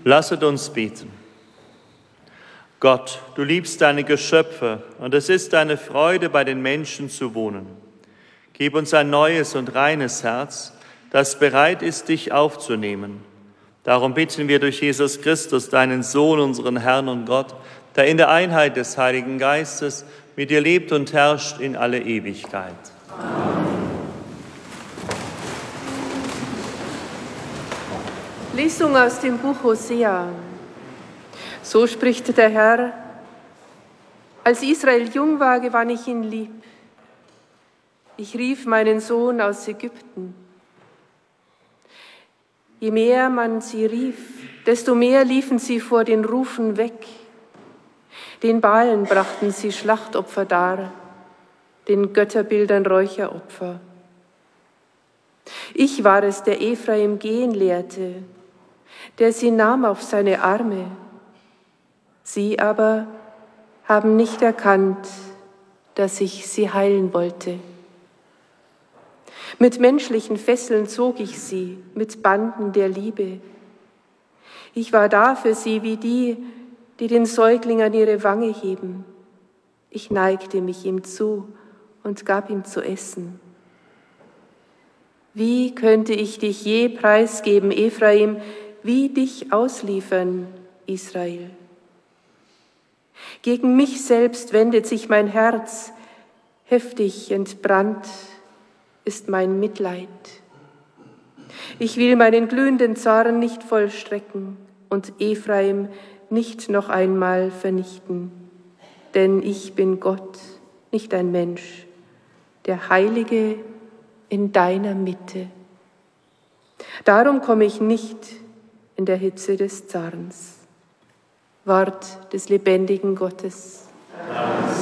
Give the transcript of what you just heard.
Lasset uns beten. Gott, du liebst deine Geschöpfe und es ist deine Freude, bei den Menschen zu wohnen. Gib uns ein neues und reines Herz, das bereit ist, dich aufzunehmen. Darum bitten wir durch Jesus Christus, deinen Sohn, unseren Herrn und Gott, der in der Einheit des Heiligen Geistes mit dir lebt und herrscht in alle Ewigkeit. Amen. Lesung aus dem Buch Hosea. So spricht der Herr: Als Israel jung war, gewann ich ihn lieb. Ich rief meinen Sohn aus Ägypten. Je mehr man sie rief, desto mehr liefen sie vor den Rufen weg. Den Baalen brachten sie Schlachtopfer dar, den Götterbildern Räucheropfer. Ich war es, der Ephraim gehen lehrte, der sie nahm auf seine Arme. Sie aber haben nicht erkannt, dass ich sie heilen wollte. Mit menschlichen Fesseln zog ich sie, mit Banden der Liebe. Ich war da für sie wie die, die den Säugling an ihre Wange heben. Ich neigte mich ihm zu und gab ihm zu essen. Wie könnte ich dich je preisgeben, Ephraim, wie dich ausliefern, Israel? Gegen mich selbst wendet sich mein Herz, heftig entbrannt ist mein Mitleid. Ich will meinen glühenden Zorn nicht vollstrecken und Ephraim nicht noch einmal vernichten, denn ich bin Gott, nicht ein Mensch, der Heilige in deiner Mitte. Darum komme ich nicht in der Hitze des Zorns. Wort des lebendigen Gottes. Dank